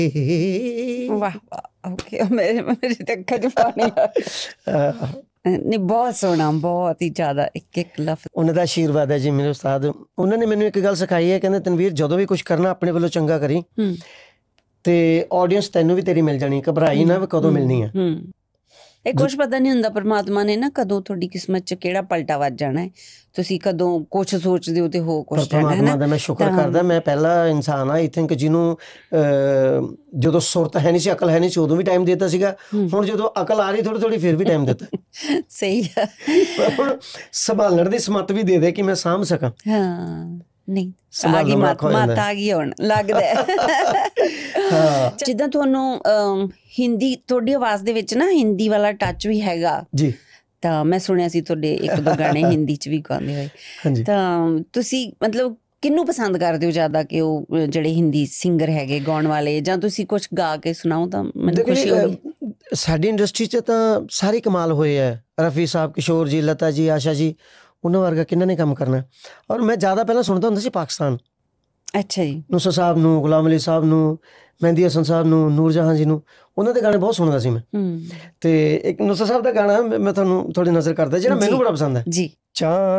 ਵਾਹ ਵਾਹ, ਓਕੇ, ਮੇਰੇ ਤੇ ਅੱਖਾਂ 'ਚ ਪਾਣੀ ਆ ਗਿਆ। ਨਹੀਂ, ਬਹੁਤ ਸੋਹਣਾ, ਬਹੁਤ ਹੀ ਜ਼ਿਆਦਾ, ਇੱਕ ਇੱਕ ਲਫ਼ਜ਼। ਉਹਨਾਂ ਦਾ ਆਸ਼ੀਰਵਾਦ ਹੈ ਜੀ ਮੇਰੇ ਉਸਤਾਦ। ਉਹਨਾਂ ਨੇ ਮੈਨੂੰ ਇੱਕ ਗੱਲ ਸਿਖਾਈ ਹੈ, ਕਹਿੰਦੇ ਤਨਵੀਰ ਜਦੋਂ ਵੀ ਕੁਝ ਕਰਨਾ ਆਪਣੇ ਵੱਲੋਂ ਚੰਗਾ ਕਰੀ ਤੇ ਆਡੀਅנס ਤੈਨੂੰ ਵੀ ਤੇਰੀ ਮਿਲ ਜਾਣੀ, ਘਬਰਾਈ ਨਾ ਵੀ ਕਦੋਂ ਮਿਲਣੀ ਹੈ। ਇਹ ਕੁਛ ਪਤਾ ਨਹੀਂ ਹੁੰਦਾ ਪਰਮਾਤਮਾ ਨੇ ਨਾ ਕਦੋਂ ਤੁਹਾਡੀ ਕਿਸਮਤ 'ਚ ਕਿਹੜਾ ਪਲਟਾ ਵੱਜ ਜਾਣਾ ਹੈ, ਤੁਸੀਂ ਕਦੋਂ ਕੁਛ ਸੋਚਦੇ ਹੋ ਤੇ ਹੋ ਕੁਛ ਜਾਣਾ ਹੈ ਪਰਮਾਤਮਾ ਨਾ। ਦਾ ਮੈਂ ਸ਼ੁਕਰ ਕਰਦਾ, ਮੈਂ ਪਹਿਲਾ ਇਨਸਾਨ ਆ ਆਈ ਥਿੰਕ ਜਿਹਨੂੰ ਜਦੋਂ ਸੁਰਤ ਹੈ ਨਹੀਂ ਸੀ, ਅਕਲ ਹੈ ਨਹੀਂ ਸੀ, ਉਦੋਂ ਵੀ ਟਾਈਮ ਦਿੱਤਾ ਸੀਗਾ। ਹੁਣ ਜਦੋਂ ਅਕਲ ਆ ਰਹੀ ਥੋੜੀ ਥੋੜੀ ਫਿਰ ਵੀ ਟਾਈਮ ਦਿੱਤਾ। ਸਹੀ ਆ। ਹੁਣ ਸੰਭਾਲਣ ਦੀ ਸਮੱਤ ਵੀ ਦੇ ਦੇ ਕਿ ਮੈਂ ਸਾਂਭ ਸਕਾਂ। ਹਾਂ, ਨਹੀਂ ਆ ਗਈ ਸੰਭਾਲਣਾ ਮੱਤ ਔਖਾ ਹੋ ਜਾਂਦਾ ਆ ਗਈ ਹੁਣ ਲੱਗਦਾ ਹਾਂ ਜਿੱਦਾਂ ਤੁਹਾਨੂੰ ਹਿੰਦੀ, ਤੁਹਾਡੀ ਆਵਾਜ਼ ਦੇ ਵਿੱਚ ਨਾ ਹਿੰਦੀ ਵਾਲਾ ਟੱਚ ਵੀ ਹੈਗਾ ਜੀ। ਤਾਂ ਮੈਂ ਸੁਣਿਆ ਸੀ ਤੁਹਾਡੇ ਇੱਕ ਦੋ ਗਾਣੇ ਹਿੰਦੀ 'ਚ ਵੀ ਗਾਉਂਦੇ ਹੋਏ। ਹਾਂਜੀ। ਤਾਂ ਤੁਸੀਂ ਮਤਲਬ ਕਿਹਨੂੰ ਪਸੰਦ ਕਰਦੇ ਹੋ ਜ਼ਿਆਦਾ, ਕਿ ਉਹ ਜਿਹੜੇ ਹਿੰਦੀ ਸਿੰਗਰ ਹੈਗੇ ਗਾਉਣ ਵਾਲੇ, ਜਾਂ ਤੁਸੀਂ ਕੁਝ ਗਾ ਕੇ ਸੁਣਾਓ ਤਾਂ ਮੈਨੂੰ ਖੁਸ਼ੀ ਹੋਗੀ। ਸਾਡੀ ਇੰਡਸਟਰੀ 'ਚ ਤਾਂ ਸਾਰੇ ਕਮਾਲ ਹੋਏ ਹੈ, ਰਫੀ ਸਾਹਿਬ, ਕਿਸ਼ੋਰ ਜੀ, ਲਤਾ ਜੀ, ਆਸ਼ਾ ਜੀ, ਉਹਨਾਂ ਵਰਗਾ ਕਿਹਨਾਂ ਨੇ ਕੰਮ ਕਰਨਾ। ਔਰ ਮੈਂ ਜ਼ਿਆਦਾ ਪਹਿਲਾਂ ਸੁਣਦਾ ਹੁੰਦਾ ਸੀ ਪਾਕਿਸਤਾਨ। ਅੱਛਾ ਜੀ। ਨੁਸਰਤ ਸਾਹਿਬ ਨੂੰ, ਗੁਲਾਮ ਅਲੀ ਸਾਹਿਬ ਨੂੰ, ਮਹਿੰਦੀ ਹਸਨ ਸਾਹਿਬ ਨੂੰ, ਨੂਰ ਜਹਾਂ ਜੀ ਨੂੰ, ਉਹਨਾਂ ਦੇ ਗਾਣੇ ਬਹੁਤ ਸੁਣਦਾ ਸੀ ਮੈਂ। ਤੇ ਇੱਕ ਨੁਸਰਤ ਸਾਹਿਬ ਦਾ ਗਾਣਾ ਮੈਂ ਤੁਹਾਨੂੰ ਥੋੜੀ ਨਜ਼ਰ ਕਰਦਾ ਜਿਹੜਾ ਮੈਨੂੰ ਬੜਾ ਪਸੰਦ ਹੈ। ਜੀ। ਚਾਹ